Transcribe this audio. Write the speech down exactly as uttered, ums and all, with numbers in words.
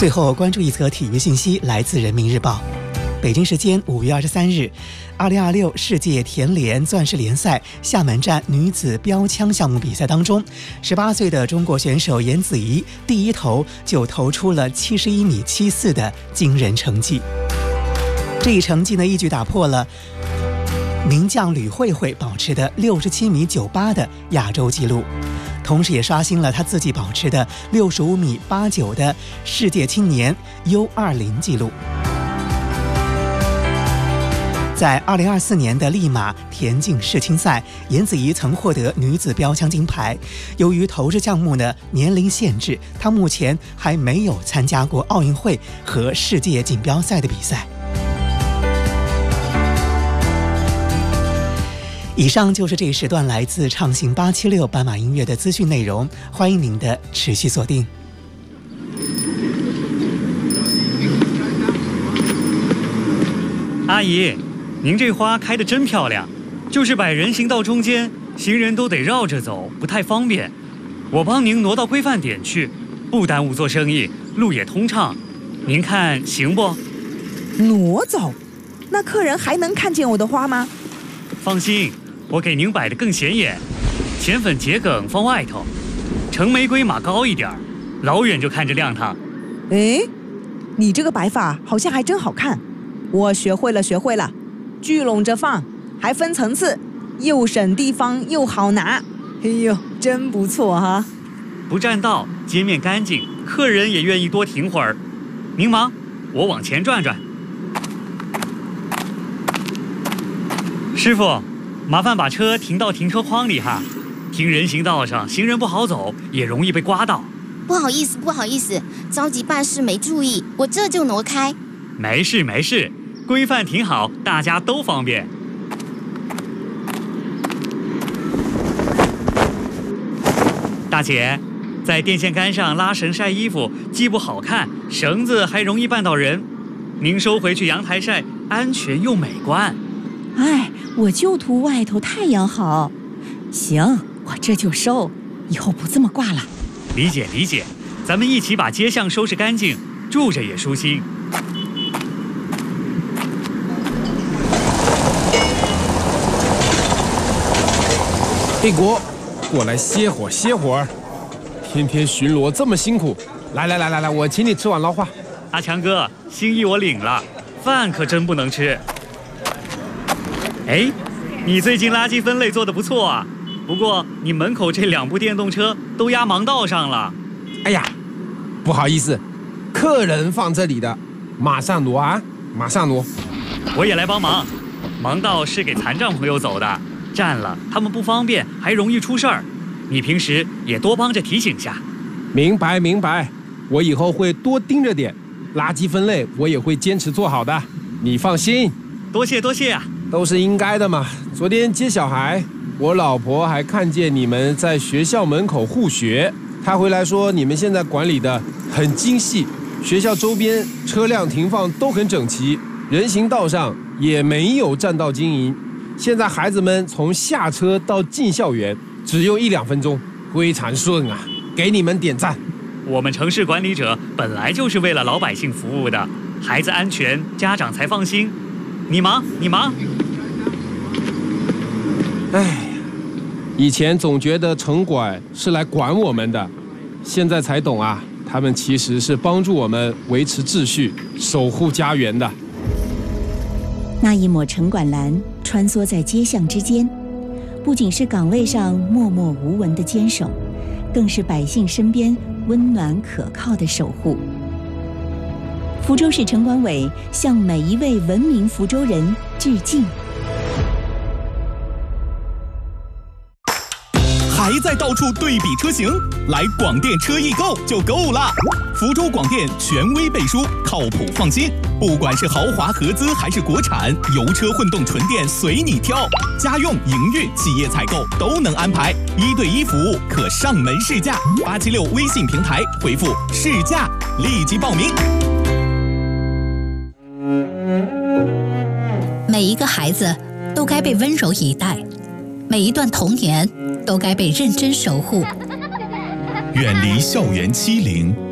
最后关注一则体育信息，来自人民日报。北京时间五月二十三日，二零二六世界田联钻石联赛厦门站女子标枪项目比赛当中，十八岁的中国选手颜子怡第一投就投出了七十一米七四的惊人成绩。这一成绩呢，一举打破了名将吕慧慧保持的六十七米九八的亚洲纪录，同时也刷新了她自己保持的六十五米八九的世界青年 U 二十 纪录。在二零二四年的利马田径世青赛，颜子怡曾获得女子标枪金牌。由于投掷项目呢年龄限制，她目前还没有参加过奥运会和世界锦标赛的比赛。以上就是这一时段来自畅行八七六斑马音乐的资讯内容，欢迎您的持续锁定。 阿姨，您这花开得真漂亮，就是摆人行道中间，行人都得绕着走，不太方便。我帮您挪到规范点去，不耽误做生意，路也通畅。您看行不？ 挪走？那客人还能看见我的花吗？ 放心，我给您摆得更显眼，浅粉桔梗放外头，橙玫瑰码高一点，老远就看着亮堂。 哎，你这个摆法好像还真好看，我学会了，学会了。聚拢着放，还分层次，又省地方又好拿。哎呦，真不错哈！ 不占道，街面干净，客人也愿意多停会儿。您忙，我往前转转。师傅，麻烦把车停到停车框里哈。停人行道上，行人不好走，也容易被刮到。 不好意思，不好意思，着急办事没注意，我这就挪开。 没事没事。规范停好，大家都方便。大姐，在电线杆上拉绳晒衣服，既不好看，绳子还容易绊到人。您收回去阳台晒，安全又美观。 哎，我就图外头太阳好。行，我这就收，以后不这么挂了。 理解理解，咱们一起把街巷收拾干净，住着也舒心。 黑国，过来歇会儿歇会儿，天天巡逻这么辛苦，来来来来来，我请你吃碗捞化。 阿强哥，心意我领了，饭可真不能吃。哎，你最近垃圾分类做得不错啊，不过你门口这两部电动车都压盲道上了。 哎呀，不好意思，客人放这里的，马上挪啊，马上挪。 我也来帮忙，盲道是给残障朋友走的。占了他们不方便，还容易出事儿。你平时也多帮着提醒下。 明白明白，我以后会多盯着点，垃圾分类我也会坚持做好的，你放心。 多谢多谢啊， 都是应该的嘛。昨天接小孩，我老婆还看见你们在学校门口护学，她回来说你们现在管理的很精细，学校周边车辆停放都很整齐，人行道上也没有占道经营。现在孩子们从下车到进校园只用一两分钟，非常顺啊，给你们点赞。 我们城市管理者本来就是为了老百姓服务的，孩子安全，家长才放心。你忙你忙。 哎，以前总觉得城管是来管我们的，现在才懂啊，他们其实是帮助我们维持秩序，守护家园的。 那一抹城管蓝穿梭在街巷之间，不仅是岗位上默默无闻的坚守，更是百姓身边温暖可靠的守护。福州市城管委向每一位文明福州人致敬。 还在到处对比车型？来广电车易购就够了。福州广电权威背书，靠谱放心。不管是豪华合资还是国产，油车混动纯电随你挑，家用、营运、企业采购都能安排，一对一服务，可上门试驾。八七六微信平台回复试驾，立即报名。 每一个孩子都该被温柔以待，每一段童年都该被认真守护。 远离校园欺凌，